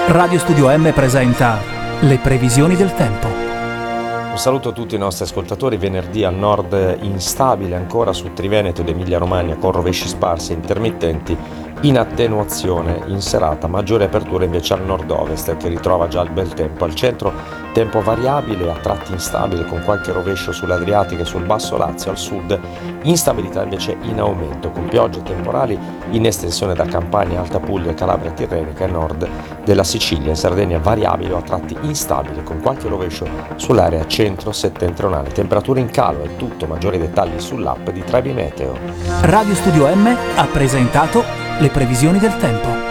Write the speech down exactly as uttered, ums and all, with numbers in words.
Radio Studio M presenta le previsioni del tempo. Un saluto a tutti i nostri ascoltatori. Venerdì al nord instabile ancora su Triveneto ed Emilia Romagna con rovesci sparsi e intermittenti, in attenuazione in serata, maggiore apertura invece al nord-ovest che ritrova già il bel tempo. Al centro tempo variabile, a tratti instabile con qualche rovescio sulle Adriatiche e sul basso Lazio. Al sud instabilità invece in aumento con piogge temporali in estensione da Campania, Alta Puglia, Calabria Tirrenica e nord della Sicilia. In Sardegna variabile o a tratti instabile con qualche rovescio sull'area centro-settentrionale. Temperature in calo. È tutto, maggiori dettagli sull'app di Trebi Meteo. Radio Studio M ha presentato le previsioni del tempo.